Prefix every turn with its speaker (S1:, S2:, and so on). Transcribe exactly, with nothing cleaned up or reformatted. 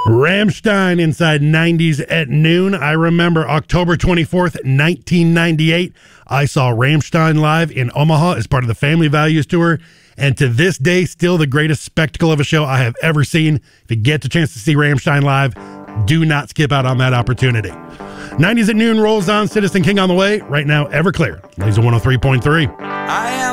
S1: Rammstein inside nineties at noon. I remember October twenty-fourth, nineteen ninety-eight. I saw Rammstein live in Omaha as part of the Family Values Tour. And to this day, still the greatest spectacle of a show I have ever seen. If you get the chance to see Rammstein live, do not skip out on that opportunity. nineties at noon rolls on. Citizen King on the way. Right now, Everclear. Laser one oh three point three.
S2: I am